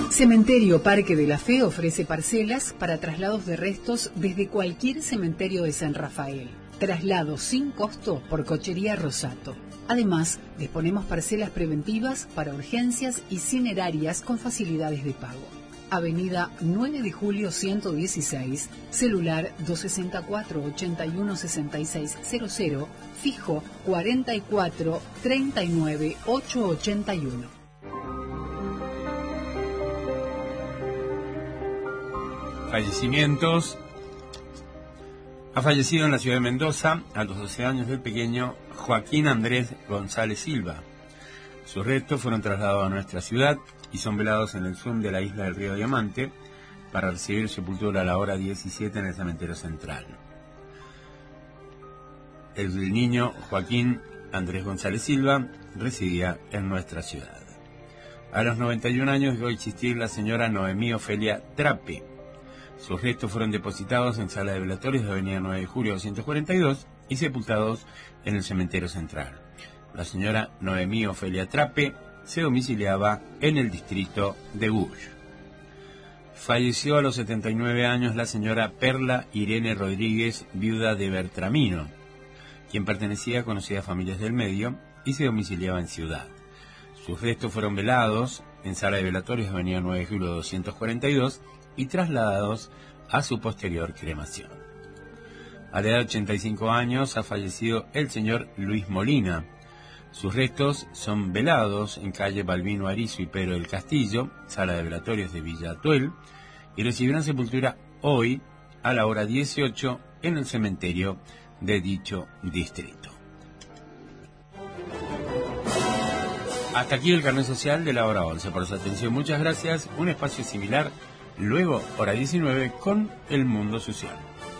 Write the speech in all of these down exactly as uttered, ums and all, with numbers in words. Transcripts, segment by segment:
Cementerio Parque de la Fe ofrece parcelas para traslados de restos desde cualquier cementerio de San Rafael. Traslado sin costo por Cochería Rosato. Además, disponemos parcelas preventivas para urgencias y cinerarias con facilidades de pago. Avenida nueve de julio ciento dieciséis, celular dos seis cuatro, ocho uno seis seis cero cero, fijo cuarenta y cuatro, treinta y nueve, ochocientos ochenta y uno. Fallecimientos. Ha fallecido en la ciudad de Mendoza, a los doce años, el pequeño Joaquín Andrés González Silva. Sus restos fueron trasladados a nuestra ciudad y son velados en el Zoom de la isla del Río Diamante para recibir sepultura a la hora diecisiete en el cementerio central. El niño Joaquín Andrés González Silva residía en nuestra ciudad. A los noventa y un años dejó de existir la señora Noemí Ofelia Trape. Sus restos fueron depositados en sala de velatorios de avenida nueve de julio doscientos cuarenta y dos y sepultados en el cementerio central. La señora Noemí Ofelia Trape se domiciliaba en el distrito de Gull. Falleció a los setenta y nueve años la señora Perla Irene Rodríguez, viuda de Bertramino, quien pertenecía a conocidas familias del medio y se domiciliaba en Ciudad. Sus restos fueron velados en sala de velatorios de avenida nueve de julio doscientos cuarenta y dos y trasladados a su posterior cremación. A la edad de ochenta y cinco años ha fallecido el señor Luis Molina. Sus restos son velados en calle Balbino Arizo y Pedro del Castillo, sala de velatorios de Villa Atuel, y recibirán sepultura hoy a la hora dieciocho en el cementerio de dicho distrito. Hasta aquí el carnet social de la hora once. Por su atención, muchas gracias. Un espacio similar luego, hora diecinueve, con El Mundo Social.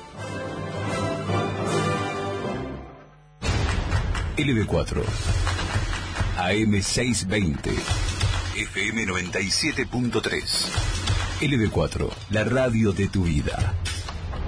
L B cuatro, A M seiscientos veinte, F M noventa y siete punto tres. L B cuatro, la radio de tu vida.